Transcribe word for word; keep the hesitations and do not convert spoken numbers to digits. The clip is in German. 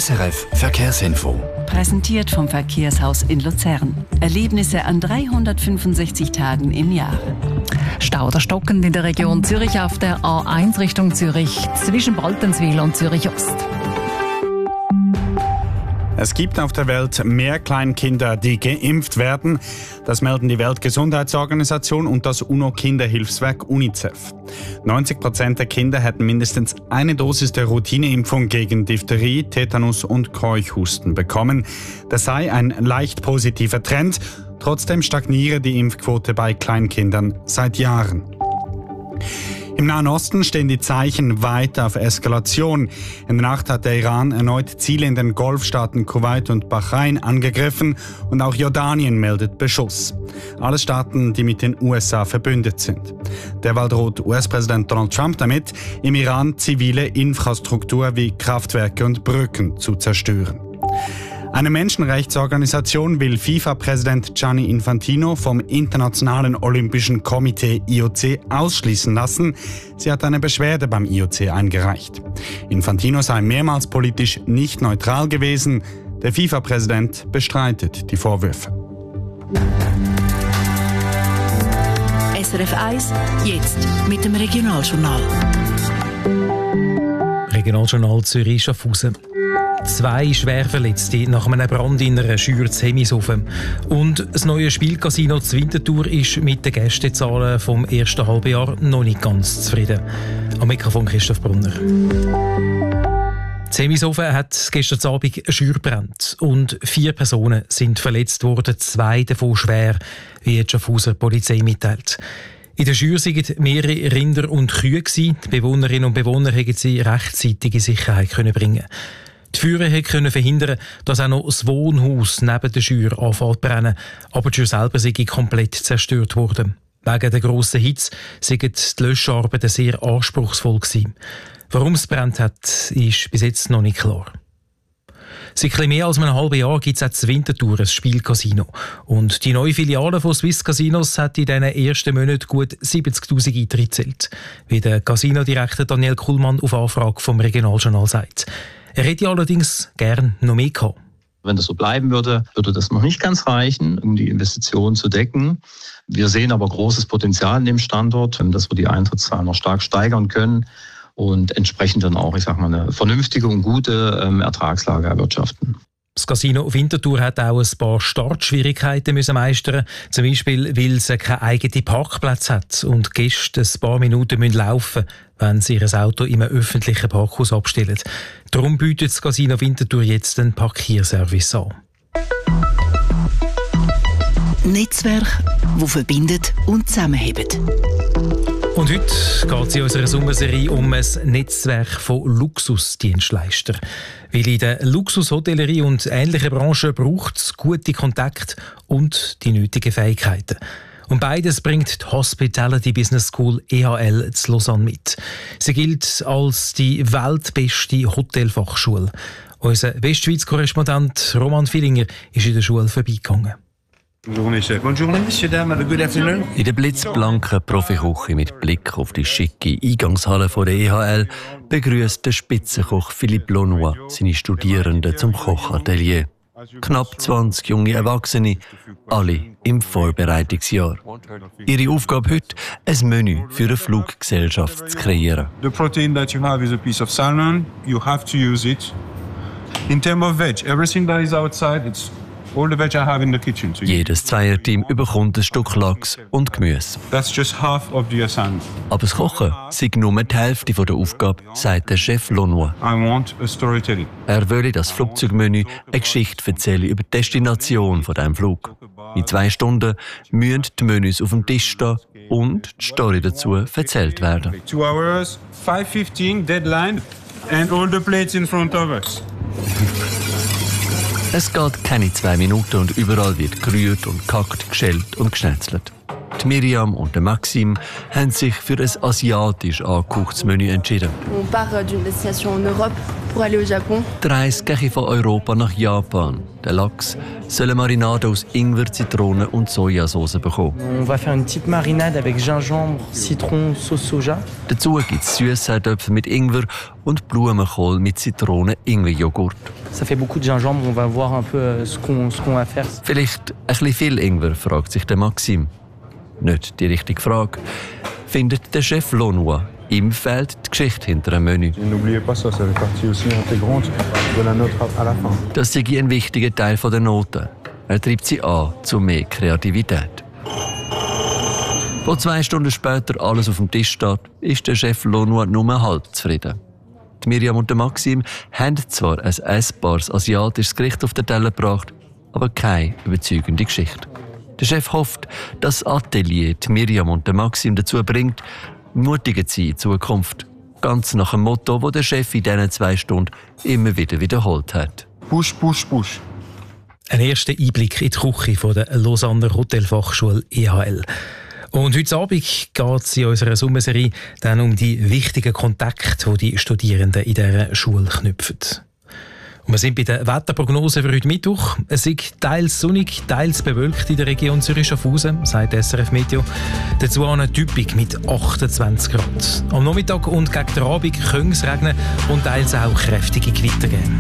S R F Verkehrsinfo. Präsentiert vom Verkehrshaus in Luzern. Erlebnisse an dreihundertfünfundsechzig Tagen im Jahr. Stau oder stockend in der Region Zürich auf der A eins Richtung Zürich zwischen Baltenswil und Zürich Ost. Es gibt auf der Welt mehr Kleinkinder, die geimpft werden. Das melden die Weltgesundheitsorganisation und das UNO-Kinderhilfswerk UNICEF. neunzig Prozent der Kinder hätten mindestens eine Dosis der Routineimpfung gegen Diphtherie, Tetanus und Keuchhusten bekommen. Das sei ein leicht positiver Trend. Trotzdem stagniere die Impfquote bei Kleinkindern seit Jahren. Im Nahen Osten stehen die Zeichen weiter auf Eskalation. In der Nacht hat der Iran erneut Ziele in den Golfstaaten Kuwait und Bahrain angegriffen und auch Jordanien meldet Beschuss. Alles Staaten, die mit den U S A verbündet sind. Derweil droht U S-Präsident Donald Trump damit, im Iran zivile Infrastruktur wie Kraftwerke und Brücken zu zerstören. Eine Menschenrechtsorganisation will FIFA-Präsident Gianni Infantino vom Internationalen Olympischen Komitee I O C ausschließen lassen. Sie hat eine Beschwerde beim I O C eingereicht. Infantino sei mehrmals politisch nicht neutral gewesen. Der FIFA-Präsident bestreitet die Vorwürfe. S R F eins, jetzt mit dem Regionaljournal. Regionaljournal Zürich-Schaffhausen. Zwei Schwerverletzte nach einem Brand in einer Schür zu Hemishofen. Und das neue Spielcasino zu Winterthur ist mit den Gästezahlen vom ersten Halbjahr noch nicht ganz zufrieden. Am Mikrofon Christoph Brunner. Zu Hemishofen hat gestern Abend eine Schür gebrannt und vier Personen sind verletzt worden, zwei davon schwer, wie die Schaffhauser Polizei mitteilt. In der Schür waren mehrere Rinder und Kühe. Die Bewohnerinnen und Bewohner konnten sie rechtzeitig in Sicherheit bringen. Die Feuerwehr konnte verhindern, dass auch noch das Wohnhaus neben der Schür anfängt zu brennen, aber die Schür selber sei komplett zerstört worden. Wegen der grossen Hitze seien die Löscharbeiten sehr anspruchsvoll gewesen. Warum es brennt hat, ist bis jetzt noch nicht klar. Seit etwas mehr als einem halben Jahr gibt es auch zu Winterthur ein Spielcasino. Und die neue Filiale von Swiss Casinos hat in diesen ersten Monaten gut siebzigtausend Eintritte gezählt, wie der Casino-Direktor Daniel Kuhlmann auf Anfrage vom Regionaljournal sagt. Er hätte allerdings gern noch mehr gehabt. Wenn das so bleiben würde, würde das noch nicht ganz reichen, um die Investitionen zu decken. Wir sehen aber großes Potenzial in dem Standort, dass wir die Eintrittszahlen noch stark steigern können und entsprechend dann auch, ich sag mal, eine vernünftige und gute ähm, Ertragslage erwirtschaften. Das Casino Winterthur hat auch ein paar Startschwierigkeiten müssen meistern. Zum Beispiel, weil es keinen eigenen Parkplatz hat und Gäste ein paar Minuten müssen laufen, wenn sie ihr Auto in einem öffentlichen Parkhaus abstellen. Darum bietet das Casino Winterthur jetzt einen Parkierservice an. Netzwerk, das verbindet und zusammenhält. Und heute geht es in unserer Sommerserie um ein Netzwerk von Luxusdienstleistern. Weil in der Luxushotellerie und ähnlichen Branchen braucht es gute Kontakte und die nötigen Fähigkeiten. Und beides bringt die Hospitality Business School E H L zu Lausanne mit. Sie gilt als die weltbeste Hotelfachschule. Unser Westschweiz-Korrespondent Roman Villinger ist in der Schule vorbeigegangen. In der blitzblanken Profiküche mit Blick auf die schicke Eingangshalle von der E H L begrüßt der Spitzenkoch Philippe Launois seine Studierenden zum Kochatelier. Knapp zwanzig junge Erwachsene, alle im Vorbereitungsjahr. Ihre Aufgabe heute, ein Menü für eine Fluggesellschaft zu kreieren. The protein that you have is a piece of salmon. You have to use it. In terms of veg, everything that is outside, it's all the veg I have in the kitchen. So Jedes Zweierteam bekommt ein Stück Lachs und Gemüse. That's just half of the assignment. Aber das Kochen sei nur die Hälfte der Aufgabe, sagt der Chef Launois. I want a storytelling. Er wolle das Flugzeugmenü eine Geschichte erzählen über die Destination von diesem Flug. In zwei Stunden müssen die Menüs auf dem Tisch stehen und die Story dazu erzählt werden. Two hours, five fifteen, deadline, and all the plates in front of us. Es geht keine zwei Minuten und überall wird gerührt und gehackt, geschält und geschnetzelt. Die Miriam und der Maxim haben sich für ein asiatisch angehauchtes Menü entschieden. On part d'une destination en Europe pour aller au Japon. Die Reise gehe von Europa nach Japan. Der Lachs soll eine Marinade aus Ingwer, Zitrone und Sojasauce bekommen. On va faire une petite marinade avec gingembre, citron, sauce soja. Dazu gibt es Süßseitöpfe mit Ingwer und Blumenkohl mit Zitronen-Ingwer-Joghurt. Ça fait beaucoup de gingembre, on va voir un peu ce qu'on, ce qu'on va faire. Vielleicht ein bisschen viel Ingwer, fragt sich der Maxim. Nicht die richtige Frage. Findet der Chef Launois. Ihm fehlt die Geschichte hinter dem Menü. N'oubliez pas ça, ça fait partie aussi intégrante de la note à la fin. Das sei ein wichtiger Teil der Noten. Er treibt sie an zu mehr Kreativität. Wo zwei Stunden später alles auf dem Tisch steht, ist der Chef Launois nur halb zufrieden. Die Miriam und der Maxim haben zwar ein essbares asiatisches Gericht auf den Teller gebracht, aber keine überzeugende Geschichte. Der Chef hofft, dass das Atelier die Miriam und der Maxim dazu bringt, mutiger zu sein in Zukunft. Ganz nach dem Motto, das der Chef in diesen zwei Stunden immer wieder wiederholt hat. Push, push, push. Ein erster Einblick in die Küche der Lausanner Hotelfachschule E H L. Und heute Abend geht es in unserer Sommerserie dann um die wichtigen Kontakte, die die Studierenden in dieser Schule knüpfen. Und wir sind bei der Wetterprognose für heute Mittwoch. Es ist teils sonnig, teils bewölkt in der Region Zürich-Schaffhausen, sagt S R F Meteo. Dazu eine Typik mit achtundzwanzig Grad. Am Nachmittag und gegen den Abend könnte es regnen und teils auch kräftige Gewitter geben.